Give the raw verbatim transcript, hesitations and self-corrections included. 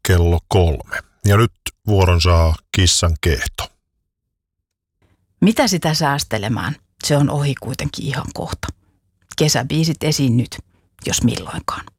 kello kolme. Ja nyt vuoron saa kissan Kehto. Mitä sitä säästelemään? Se on ohi kuitenkin ihan kohta. Kesäbiisit esiin nyt, jos milloinkaan.